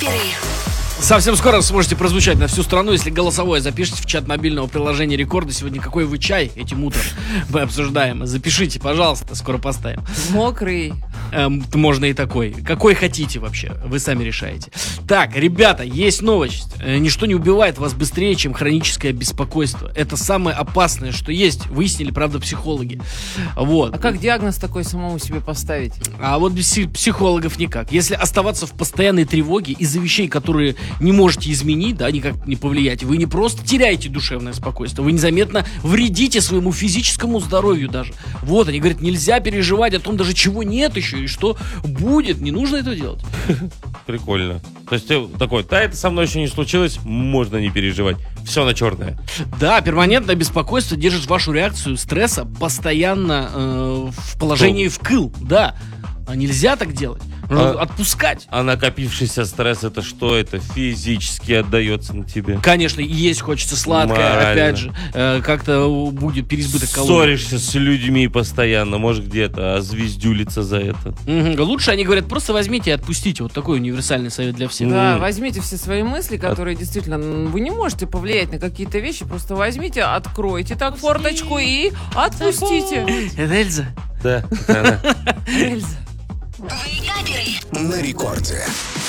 Совсем скоро сможете прозвучать на всю страну, если голосовое запишите в чат мобильного приложения Рекорда. Сегодня какой вы чай этим утром мы обсуждаем. Запишите, пожалуйста, скоро поставим. Мокрый. Можно и такой. Какой хотите вообще, вы сами решаете. Так, ребята, есть новость. Ничто не убивает вас быстрее, чем хроническое беспокойство. Это самое опасное, что есть. Выяснили, правда, психологи. Вот. А как диагноз такой самому себе поставить? А вот без психологов никак. Если оставаться в постоянной тревоге из-за вещей, которые не можете изменить, да, никак не повлиять, вы не просто теряете душевное спокойствие, вы незаметно вредите своему физическому здоровью даже. Вот, они говорят, нельзя переживать о том даже, чего нет еще и что будет. Не нужно этого делать. Прикольно. То есть ты такой, да, это со мной еще не случилось, можно не переживать. Все на черное. Да, перманентное беспокойство держит вашу реакцию стресса постоянно в положении вкл. Да, а нельзя так делать. Нужно отпускать. А накопившийся стресс, это что? Это физически отдается на тебе. Конечно, есть хочется сладкое, Морально. опять же, как-то будет переизбыток калорий. Ссоришься с людьми постоянно, может где-то озвездюлиться за это. Лучше, они говорят, просто возьмите и отпустите. Вот такой универсальный совет для всех. Да, возьмите все свои мысли, которые действительно вы не можете повлиять на какие-то вещи, просто возьмите, откройте так форточку и отпустите. Это Эльза? Да, она. Эльза. На рекорде.